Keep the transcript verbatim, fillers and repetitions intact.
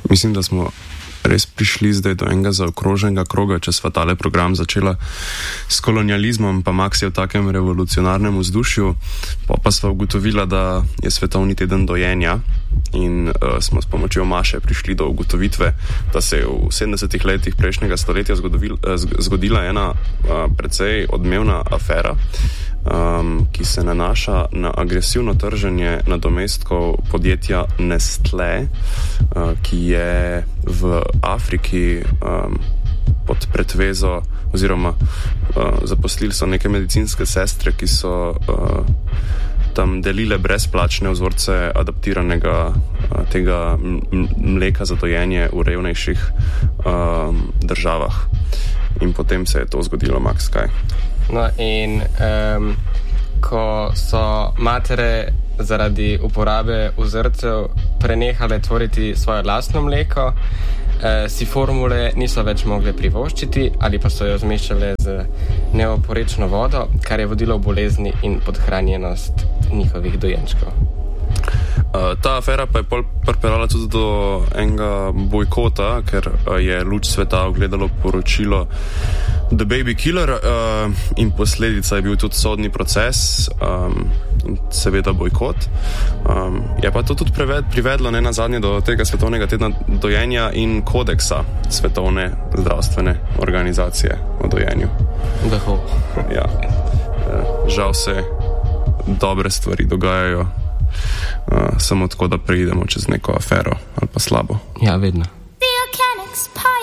Mislim, da smo res prišli zdaj do enega zaokroženega kroga, če sva tale program začela s kolonializmom, pa Max je v takem revolucionarnem vzdušju, pa, pa sva ugotovila, da je svetovni teden dojenja in uh, smo s pomočjo Maše prišli do ugotovitve, da se je v sedemdesetih letih prejšnjega stoletja zgodovil, uh, zgodila ena uh, precej odmevna afera, Um, ki se nanaša na agresivno trženje nadomestkov podjetja Nestlé, uh, ki je v Afriki um, pod pretvezo oziroma uh, zaposlili so neke medicinske sestre, ki so uh, tam delile brezplačne vzorce adaptiranega uh, tega mleka za dojenje v revnejših uh, državah. In potem se je to zgodilo, Max, kaj? No in um, ko so matere zaradi uporabe vzorcev prenehale tvoriti svoje lastno mleko, eh, si formule niso več mogle privoščiti ali pa so jo zmešale z neoporečno vodo, kar je vodilo v bolezni in podhranjenost njihovih dojenčkov. Uh, ta afera pa je pol pripeljala tudi do enega bojkota, ker uh, je luč sveta ogledalo poročilo The Baby Killer uh, in posledica je bil tudi sodni proces um, in seveda bojkot. Um, je pa to tudi preved, privedlo ne nazadnje do tega svetovnega tedna dojenja in kodeksa svetovne zdravstvene organizacije o dojenju. Daho. Ja. Uh, žal se dobre stvari dogajajo. Uh, samo tako, da preidemo čez neko afero ali pa slabo. Ja, vedno. The Organics Podcast.